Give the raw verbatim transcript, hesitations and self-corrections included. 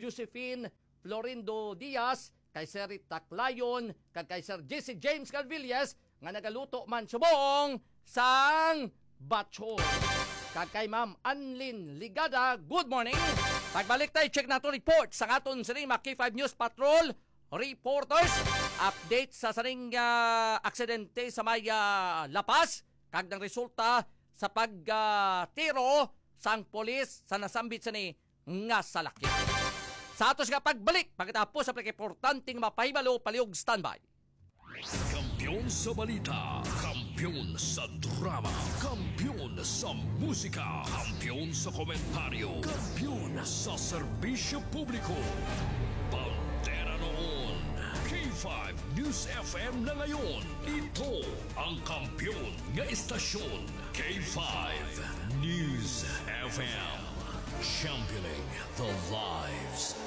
Josephine Florindo Diaz, kay Sir Taclayon, kag kay Sir Jesse James Calvilles, nga nagaluto man subong sang batcho. Kag kay Ma'am Anlin Ligada, good morning. Pagbalik tayo, check nato report sa aton sa mga K five News Patrol reporters. Update sa saring uh, aksidente sa may uh, lapas, kag ng resulta sa pagtiro uh, sang polis sa nasambit sa ni nga salakyan. Sa atos nga pagbalik, pagkatapos sa pagkiportanteng mapahibalo, paliog standby. Kampiyon sa balita, kampiyon sa drama, kampiyon sa musika, kampiyon sa komentaryo, kampiyon sa serbisyo publiko. Bandera noon, K five News F M na ngayon. Ito ang kampiyon nga istasyon, K five News F M. Championing the lives